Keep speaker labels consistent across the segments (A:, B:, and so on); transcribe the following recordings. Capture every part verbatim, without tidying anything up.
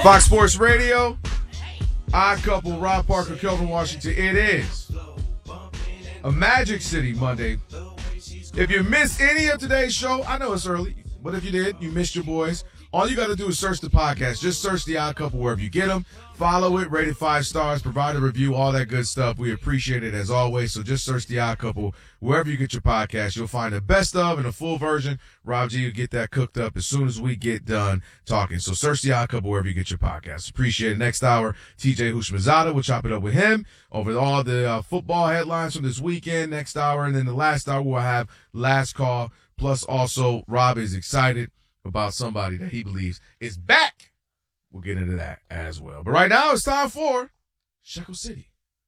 A: Fox Sports Radio, Odd Couple, Rob Parker, Kelvin Washington. It is a Magic City Monday. If you missed any of today's show, I know it's early, but if you did, you missed your boys. All you got to do is search the podcast. Just search the Odd Couple wherever you get them. Follow it, rate it five stars, provide a review, all that good stuff. We appreciate it as always. So just search the Odd Couple wherever you get your podcast. You'll find the best of and a full version. Rob G will get that cooked up as soon as we get done talking. So search the Odd Couple wherever you get your podcast. Appreciate it. Next hour, T J Houshmandzadeh. We'll chop it up with him over all the uh, football headlines from this weekend. Next hour, and then the last hour we'll have Last Call. Plus also, Rob is excited about somebody that he believes is back. We'll get into that as well. But right now, it's time for Shekel City.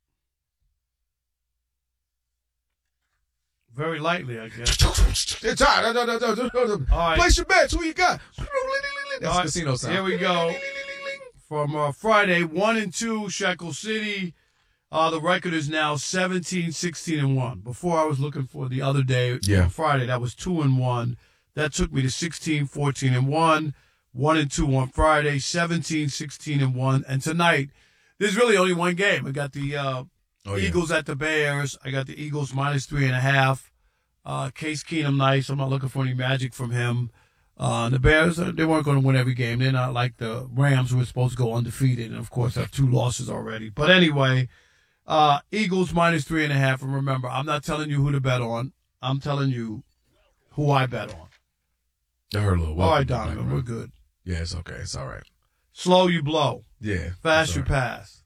B: Very lightly, I guess.
A: It's time. No, no, no, no, no, no.
B: All right.
A: Place your bets. Who you got? That's
B: All right.
A: casino sound.
B: Here we go. From uh, Friday, one and two, Shekel City. Uh, the record is now seventeen, sixteen, and one. Before I was looking for the other day,
A: Yeah.
B: on Friday, that was two and one. That took me to sixteen, fourteen, and one. One and two on Friday, seventeen, sixteen, and one. And tonight, there's really only one game. I got the uh,
A: Oh, yeah.
B: Eagles at the Bears. I got the Eagles minus three and a half. Uh, Case Keenum, nice. I'm not looking for any magic from him. Uh, the Bears, uh, they weren't going to win every game. They're not like the Rams, who were supposed to go undefeated and, of course, have two losses already. But anyway, uh, Eagles minus three and a half. And remember, I'm not telling you who to bet on. I'm telling you who I bet on.
A: I heard a little.
B: All right, Donovan, we're good.
A: Yeah, it's okay. It's all right.
B: Slow, you blow.
A: Yeah.
B: Fast, you
A: right.
B: pass.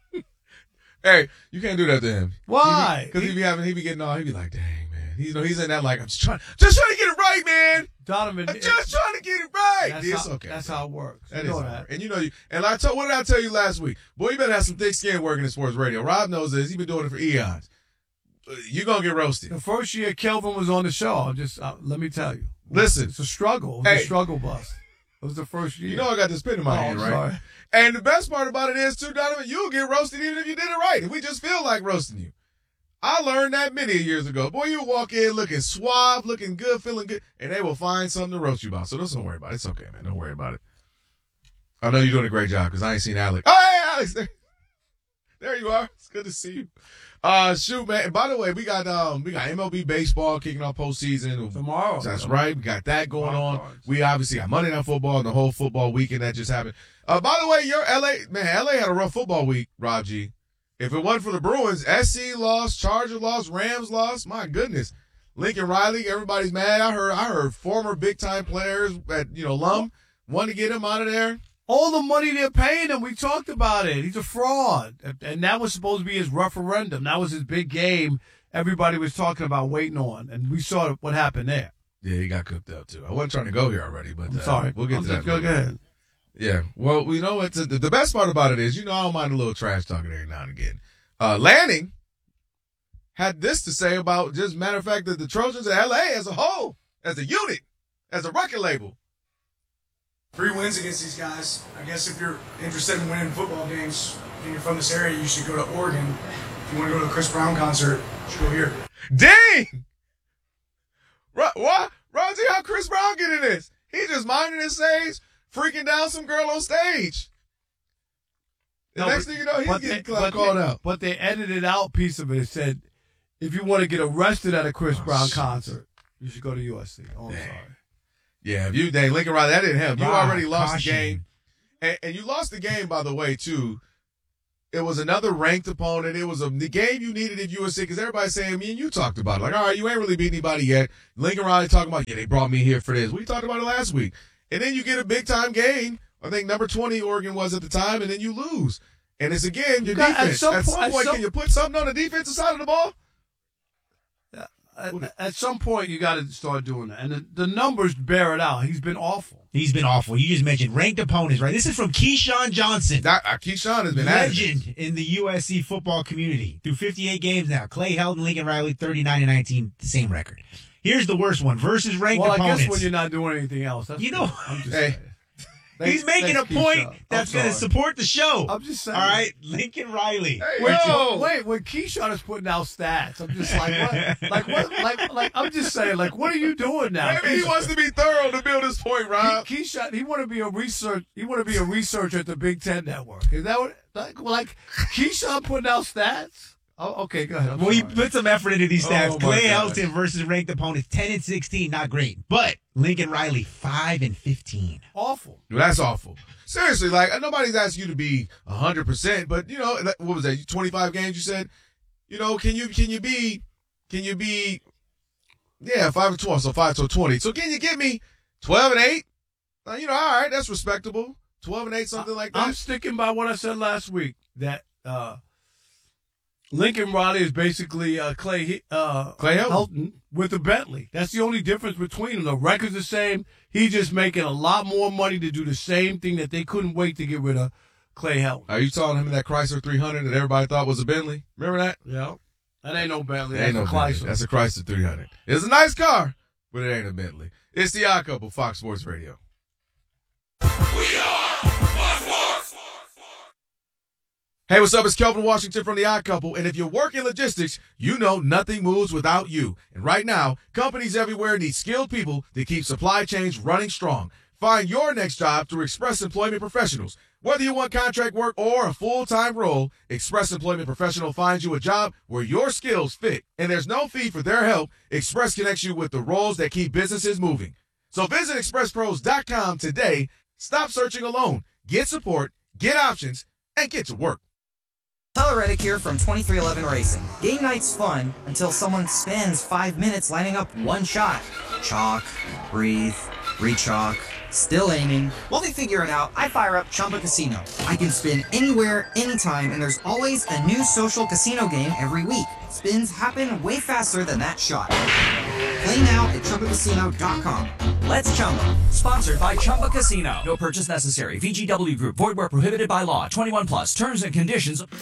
A: Hey, you can't do that to him.
B: Why?
A: Because he, he be having, he be getting all, he be like, dang, man. He's, you know, he's in that like, I'm just trying, just trying to get it right, man.
B: Donovan,
A: I'm just trying to get it right.
B: That's,
A: It's
B: how,
A: okay.
B: that's how it works.
A: That
B: you
A: is
B: know
A: all
B: that.
A: right. And you know, you, and I told, what did I tell you last week? Boy, you better have some thick skin working in sports radio. Rob knows this. He's been doing it for eons. You're going to get roasted.
B: The first year Kelvin was on the show, I'll just uh, let me tell you.
A: Listen.
B: It's a struggle. It was
A: Hey.
B: a struggle bus. It was the first year.
A: You know I got this pin in my
B: Oh,
A: hand,
B: I'm
A: right?
B: sorry.
A: And the best part about it is, too, Donovan, you'll get roasted even if you did it right. If we just feel like roasting you. I learned that many years ago. Boy, you walk in looking suave, looking good, feeling good, and they will find something to roast you about. So don't worry about it. It's okay, man. Don't worry about it. I know you're doing a great job because I ain't seen Alex. Oh, hey, Alex. There, there you are. It's good to see you. Uh, shoot, man. And by the way, we got um, we got M L B baseball kicking off postseason
B: Tomorrow.
A: That's right. We got that going
B: Wild
A: on.
B: cards.
A: We obviously got Monday Night Football and the whole football weekend that just happened. Uh, by the way, your L A man, L A had a rough football week, Rob G. If it wasn't for the Bruins, S C lost, Chargers lost, Rams lost. My goodness, Lincoln Riley, everybody's mad. I heard, I heard former big time players at you know Lum want to get him out of there.
B: All the money they're paying him, we talked about it. He's a fraud. And that was supposed to be his referendum. That was his big game everybody was talking about waiting on. And we saw what happened there.
A: Yeah, he got cooked up too. I wasn't trying to go here already, but
B: I'm
A: uh,
B: sorry.
A: we'll get
B: I'm
A: to that.
B: just- Go
A: later.
B: ahead.
A: Yeah. Well, you know what? The, the best part about it is, you know, I don't mind a little trash talking every now and again. Uh, Lanning had this to say about, just matter of fact, that the Trojans and L A as a whole, as a unit, as a record label.
C: Three wins against these guys. I guess if you're interested in winning football games and you're from this area, you should go to Oregon. If you want to go to a Chris Brown concert, you should go here.
A: Dang! Ro- what? Roger, how Chris Brown get in this? He just minding his stage, freaking down some girl on stage. The
B: No,
A: next
B: but-
A: thing you know, he's
B: but
A: getting
B: they-
A: cla-
B: but
A: called
B: they-
A: out.
B: But they edited out piece of it. It said, if you want to get arrested at a Chris
A: Oh,
B: Brown
A: shit.
B: concert, you should go to U S C. Oh, I'm
A: Dang.
B: sorry.
A: Yeah, if you, dang, Lincoln Riley, that didn't help. You
D: Wow,
A: already lost
D: caution.
A: the game. And, and you lost the game, by the way, too. It was another ranked opponent. It was a, the game you needed if U S C, because everybody's saying, me and you talked about it. Like, all right, you ain't really beat anybody yet. Lincoln Riley talking about, yeah, they brought me here for this. We talked about it last week. And then you get a big-time game. I think number twenty Oregon was at the time, and then you lose. And it's, again, your
B: got- at
A: defense.
B: some
A: At some
B: point- at
A: point,
B: some-
A: can you put something on the defensive side of the ball?
B: At, at some point, you got to start doing that. And the, the numbers bear it out. He's been awful.
D: He's been awful. You just mentioned ranked opponents, right? This is from Keyshawn Johnson,
A: That, uh, Keyshawn has been adamant.
D: legend in the U S C football community. Through fifty-eight games now. Clay Helton, Lincoln Riley, thirty-nine and nineteen, the same record. Here's the worst one. Versus ranked
B: Well, I
D: opponents.
B: guess when you're not doing anything else. That's
D: You know-
B: good. I'm just
A: Hey.
B: saying. Thanks-
D: He's making a
B: thanks,
D: point
B: Keyshawn.
D: that's
B: I'm
D: going to
B: sorry.
D: support the show.
B: I'm just saying.
D: All right, Lincoln Riley.
A: Hey,
B: Wait,
A: yo.
B: wait, when Keyshawn is putting out stats, I'm just like, what? Like, what? Like, like, I'm just saying, like, what are you doing now?
A: Maybe he wants to be thorough to build his point, Rob.
B: Key, Keyshawn, he want to be a research. He want to be a researcher at the Big Ten Network. Is that what? Like, like Keyshawn putting out stats? Oh, okay, go ahead. I'm
D: Well, he
B: sorry.
D: put some effort into these stats.
A: Oh, my
D: Clay
A: gosh.
D: Helton versus ranked opponents, ten and sixteen, not great. But Lincoln Riley, five and fifteen.
B: Awful.
A: Dude, that's awful. Seriously, like nobody's asked you to be a hundred percent, but you know that- what was that? Twenty-five games, you said. You know, can you can you be can you be yeah five and twelve, so five to twenty. So can you give me twelve and eight? Uh, you know, all right, that's respectable. Twelve and eight, something like that.
B: I'm sticking by what I said last week that uh, Lincoln Riley is basically uh, Clay uh,
A: Clay Helton.
B: Helton with a Bentley. That's the only difference between them. The record's the same. He's just making a lot more money to do the same thing that they couldn't wait to get rid of Clay Helton.
A: Are you telling him that Chrysler three hundred that everybody thought was a Bentley? Remember that?
B: Yeah, that ain't no Bentley.
A: It ain't no
B: That's a
A: Bentley.
B: Chrysler.
A: That's a Chrysler three hundred. It's a nice car, but it ain't a Bentley. It's the Odd Couple, Fox Sports Radio. Hey, what's up? It's Kelvin Washington from The Odd Couple, and if you work in logistics, you know nothing moves without you. And right now, companies everywhere need skilled people to keep supply chains running strong. Find your next job through Express Employment Professionals. Whether you want contract work or a full-time role, Express Employment Professional finds you a job where your skills fit. And there's no fee for their help. Express connects you with the roles that keep businesses moving. So visit express pros dot com today. Stop searching alone. Get support, get options, and get to work.
E: Tyler Reddick here from twenty-three eleven Racing. Game night's fun until someone spends five minutes lining up one shot. Chalk, breathe, re-chalk, still aiming. While they figure it out, I fire up Chumba Casino. I can spin anywhere, anytime, and there's always a new social casino game every week. Spins happen way faster than that shot. Play now at Chumba Casino dot com.
F: Let's Chumba. Sponsored by Chumba Casino. No purchase necessary. V G W Group. Void where prohibited by law. twenty-one plus. Terms and conditions.